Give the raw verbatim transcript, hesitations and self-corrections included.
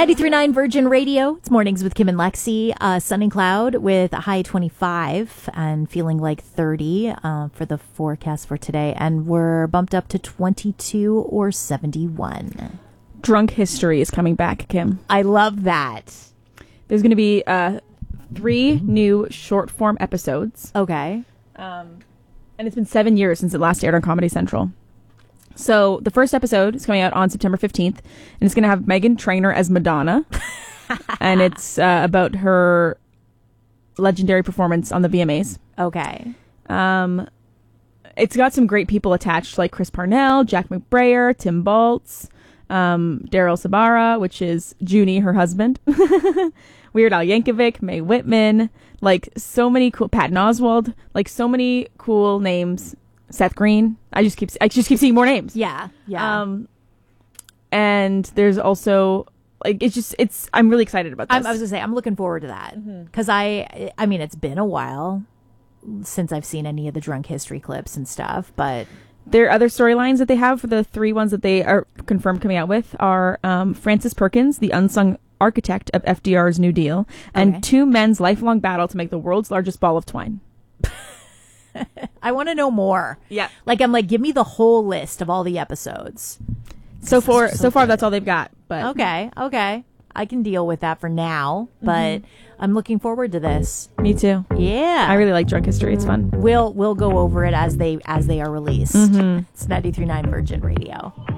ninety-three point nine Virgin Radio. It's Mornings with Kim and Lexi. Uh, sun and cloud with a high of twenty-five and feeling like thirty uh, for the forecast for today. And we're bumped up to twenty-two or seventy-one. Drunk History is coming back, Kim. I love that. There's going to be uh, three new short form episodes. Okay. Um, and it's been seven years since it last aired on Comedy Central. So the first episode is coming out on September fifteenth, and it's going to have Meghan Trainor as Madonna. And it's uh, about her legendary performance on the V M As. Okay. Um, it's got some great people attached, like Chris Parnell, Jack McBrayer, Tim Baltz, um, Daryl Sabara, which is Junie, her husband, Weird Al Yankovic, Mae Whitman, like so many cool, Patton Oswalt, like so many cool names. Seth Green. I just keep I just keep seeing more names. Yeah, yeah. Um, and there's also like it's just it's I'm really excited about this. I'm, I was gonna say I'm looking forward to that because mm-hmm. I I mean it's been a while since I've seen any of the Drunk History clips and stuff, but there are other storylines that they have. For the three ones that they are confirmed coming out with are um, Francis Perkins, the unsung architect of F D R's New Deal, and okay. two men's lifelong battle to make the world's largest ball of twine. I want to know more. Yeah. Like, I'm like, give me the whole list of all the episodes. So far, so, so far, good. that's all they've got. But Okay, okay. I can deal with that for now, but mm-hmm. I'm looking forward to this. Me too. Yeah. I really like Drunk History. It's fun. We'll, we'll go over it as they, as they are released. Mm-hmm. It's ninety-three point nine Virgin Radio.